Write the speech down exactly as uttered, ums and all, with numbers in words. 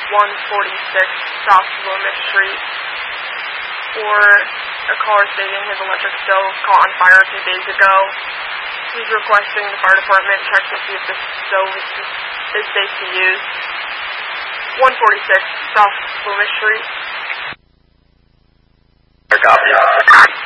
one forty-six South Loomis Street for a caller stating his electric stove caught on fire a few days ago. He's requesting the fire department check to see if the stove is, is safe to use. one forty-six South Loomis Street. Copy.